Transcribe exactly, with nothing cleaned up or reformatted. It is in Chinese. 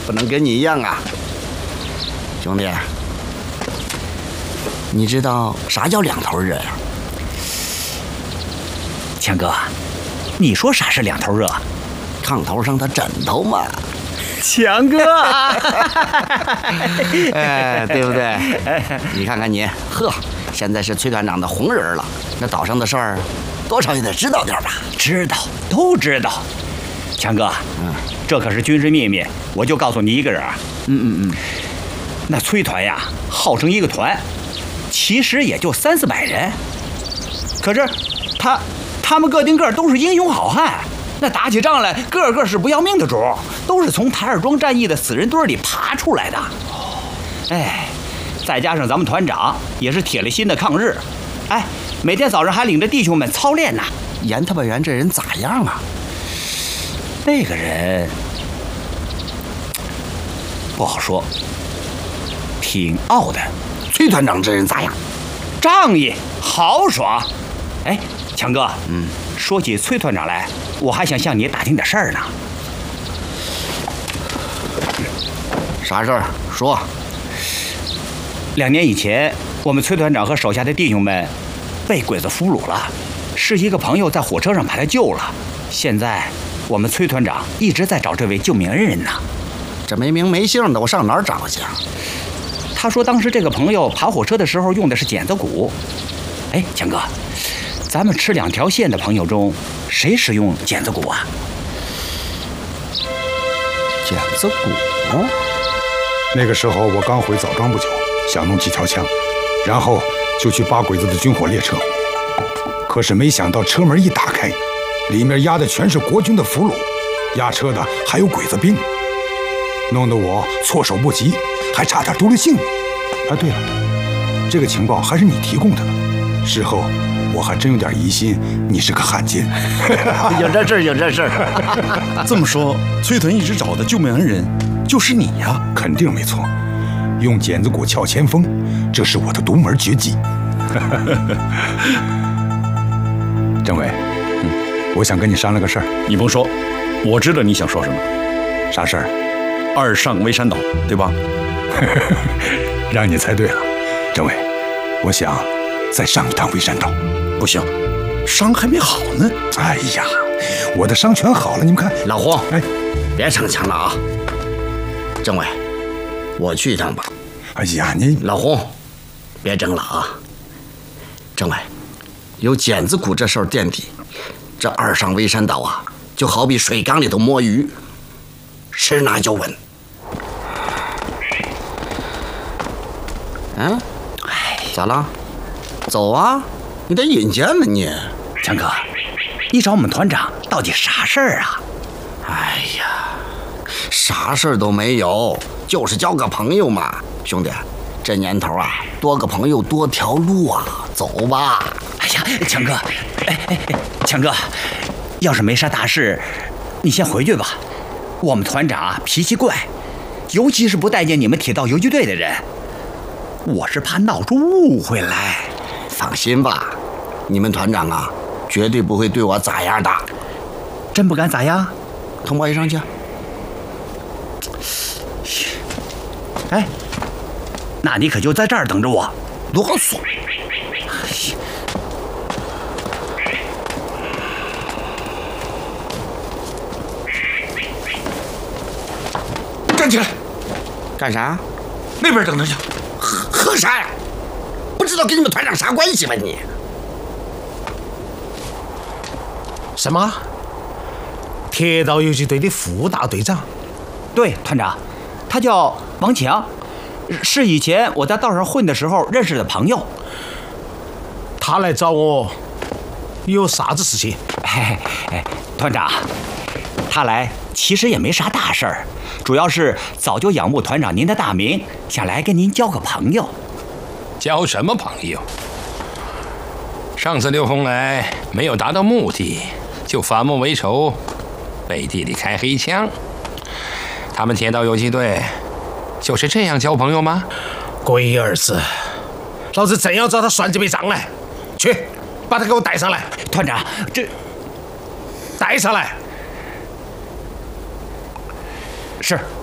不能跟你一样啊，兄弟。你知道啥叫两头热呀？ 强哥，你说啥是两头热？ 炕头上的枕头嘛。 强哥， 哎，对不对？你看看你，呵，现在是崔团长的红人了，那岛上的事儿，多少也得知道点吧？ 知道，都知道。强哥，嗯，这可是军事秘密，我就告诉你一个人。 嗯嗯嗯， 那崔团呀，号称一个团，其实也就三四百人，可是他他们个顶个都是英雄好汉。那打起仗来，个个是不要命的主，都是从台儿庄战役的死人堆里爬出来的。哎，再加上咱们团长也是铁了心的抗日，哎，每天早上还领着弟兄们操练呢。 严特派员这人咋样啊？ 那个人不好说，挺傲的。 崔团长这人咋样？ 仗义豪爽。哎，强哥， 嗯， 说起崔团长来，我还想向你打听点事儿呢。 啥事儿？说。 两年以前，我们崔团长和手下的弟兄们被鬼子俘虏了，是一个朋友在火车上把他救了。现在我们崔团长一直在找这位救命恩人呢。 这没名没姓的，我上哪儿找去啊？ 他说当时这个朋友爬火车的时候用的是剪子骨。哎，强哥，咱们吃两条线的朋友中，谁使用剪子骨啊？ 剪子骨？ 那个时候我刚回枣庄不久，想弄几条枪，然后就去扒鬼子的军火列车。可是没想到车门一打开，里面压的全是国军的俘虏，押车的还有鬼子兵，弄得我措手不及，还差点丢了性命。啊，对了，这个情报还是你提供的呢。事后我还真有点疑心你是个汉奸。 有这事儿，有这事儿。 这么说，崔屯一直找的救命恩人就是你呀？ 肯定没错，用剪子骨撬前锋，这是我的独门绝技。政委，嗯，我想跟你商量个事儿。 你甭说，我知道你想说什么。 啥事儿？ 二上微山岛，对吧？ 让你猜对了，政委，我想再上一趟微山岛。 不行，伤还没好呢。 哎呀，我的伤全好了，你们看。 老胡， 哎， 别逞强了啊！政委，我去一趟吧。 哎呀，你老胡，别争了啊！政委，有剪子骨这事儿垫底，这二上微山岛啊，就好比水缸里头摸鱼，吃哪就稳。嗯，哎，咋了？走啊！你得引荐呢你。 强哥，你找我们团长到底啥事儿啊？ 哎呀，啥事儿都没有，就是交个朋友嘛，兄弟。这年头啊，多个朋友多条路啊，走吧。 哎呀，强哥，哎哎哎，强哥，要是没啥大事，你先回去吧。我们团长啊脾气怪，尤其是不待见你们铁道游击队的人，我是怕闹出误会来。 放心吧，你们团长啊，绝对不会对我咋样的。 真不敢咋样？ 通报一声去。 哎，那你可就在这儿等着我。 啰嗦。站起来！干啥？ 那边等着去。 喝喝啥呀？不知道跟你们团长啥关系吗你？ 什么？铁道游击队的副大队长？ 对，团长，他叫王强，是以前我在道上混的时候认识的朋友。 他来找我，有啥子事情？ 哎哎，团长，他来其实也没啥大事儿，主要是早就仰慕团长您的大名，想来跟您交个朋友。 交什么朋友？上次刘洪来没有达到目的，就反目为仇，背地里开黑枪。他们铁道游击队就是这样交朋友吗？ 龟儿子，老子真要找他算这笔账来！去，把他给我带上来。 团长，这带上来。 是。